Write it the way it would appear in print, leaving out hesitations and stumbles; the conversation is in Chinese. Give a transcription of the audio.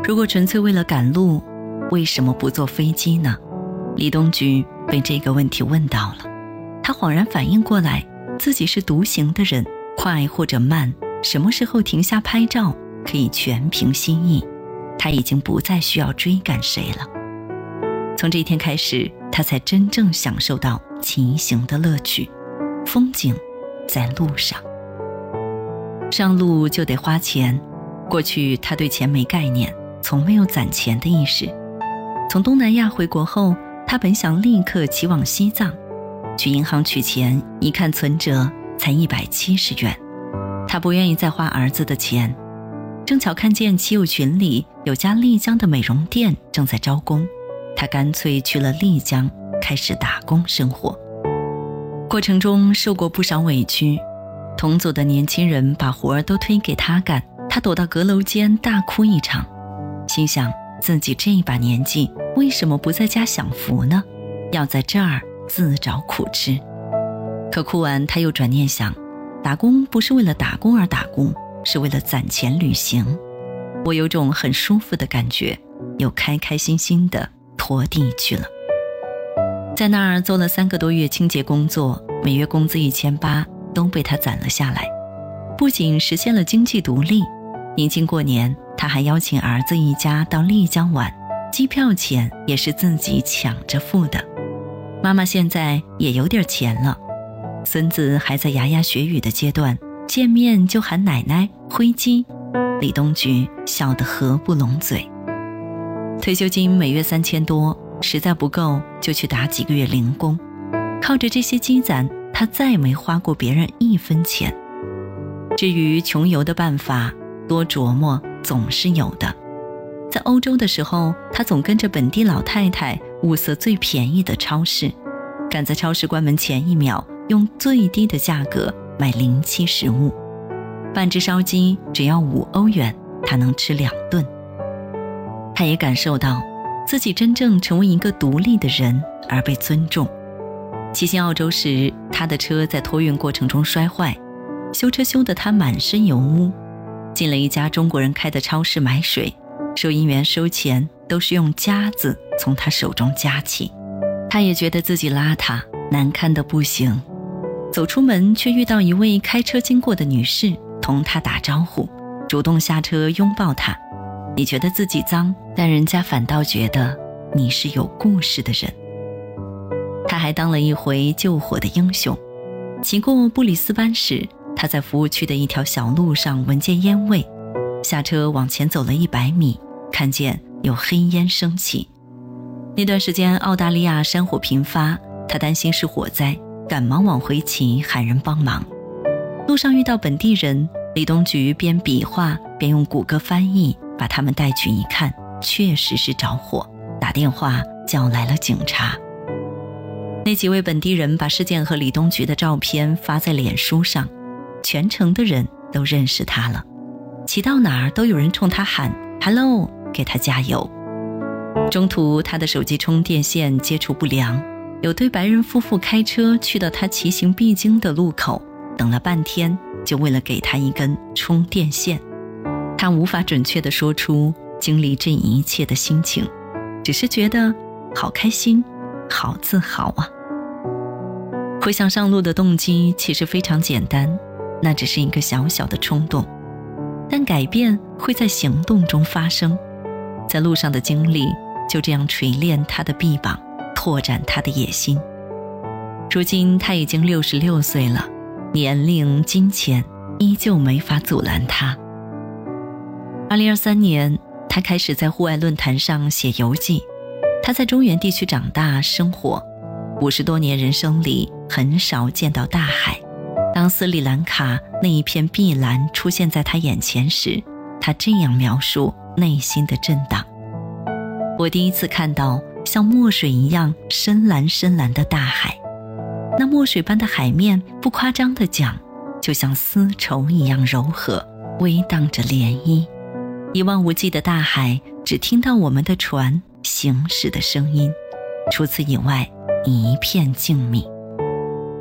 如果纯粹为了赶路，为什么不坐飞机呢？李东菊被这个问题问到了，他恍然反应过来，自己是独行的人，快或者慢，什么时候停下拍照，可以全凭心意，他已经不再需要追赶谁了。从这一天开始，他才真正享受到骑行的乐趣，风景在路上。上路就得花钱，过去他对钱没概念，从没有攒钱的意识。从东南亚回国后，他本想立刻骑往西藏，去银行取钱，一看存折才170元，他不愿意再花儿子的钱。正巧看见骑友群里有家丽江的美容店正在招工，他干脆去了丽江，开始打工生活。过程中受过不少委屈，同组的年轻人把活儿都推给他干，他躲到阁楼间大哭一场，心想自己这把年纪为什么不在家享福呢？要在这儿自找苦吃。可哭完他又转念想，打工不是为了打工而打工，是为了攒钱旅行。我有种很舒服的感觉，又开开心心地拖地去了。在那儿做了3个多月清洁工作，每月工资1800都被他攒了下来。不仅实现了经济独立，临近过年，他还邀请儿子一家到丽江玩，机票钱也是自己抢着付的。妈妈现在也有点钱了，孙子还在牙牙学语的阶段，见面就喊奶奶灰鸡。李东菊笑得合不拢嘴。退休金每月3000多，实在不够就去打几个月零工，靠着这些积攒，他再没花过别人1分钱。至于穷游的办法，多琢磨总是有的。在欧洲的时候，他总跟着本地老太太物色最便宜的超市，赶在超市关门前1秒，用最低的价格买临期食物。半只烧鸡只要5欧元，他能吃2顿。他也感受到自己真正成为一个独立的人而被尊重。骑行澳洲时，他的车在托运过程中摔坏，修车修得他满身油污。进了一家中国人开的超市买水，收银员收钱都是用夹子从他手中夹起。他也觉得自己邋遢，难看得不行。走出门却遇到一位开车经过的女士，同他打招呼，主动下车拥抱他。你觉得自己脏，但人家反倒觉得你是有故事的人。他还当了一回救火的英雄。骑过布里斯班时，他在服务区的一条小路上闻见烟味，下车往前走了100米，看见有黑烟升起。那段时间澳大利亚山火频发，他担心是火灾，赶忙往回骑，喊人帮忙。路上遇到本地人，李东菊边比划边用谷歌翻译把他们带去一看，确实是着火，打电话叫来了警察。那几位本地人把事件和李东菊的照片发在脸书上，全城的人都认识他了，骑到哪儿都有人冲他喊 Hello， 给他加油。中途他的手机充电线接触不良，有对白人夫妇开车去到他骑行必经的路口，等了半天，就为了给他一根充电线。他无法准确地说出经历这一切的心情，只是觉得好开心，好自豪啊。回想上路的动机其实非常简单，那只是一个小小的冲动，但改变会在行动中发生。在路上的经历就这样锤炼他的臂膀，拓展他的野心。如今他已经66岁了，年龄、金钱依旧没法阻拦他。2023年，他开始在户外论坛上写游记。他在中原地区长大生活，50多年人生里很少见到大海。当斯里兰卡那一片碧蓝出现在他眼前时，他这样描述内心的震荡。我第一次看到像墨水一样深蓝深蓝的大海，那墨水般的海面，不夸张地讲，就像丝绸一样柔和，微荡着涟漪。一望无际的大海，只听到我们的船行驶的声音，除此以外一片静谧。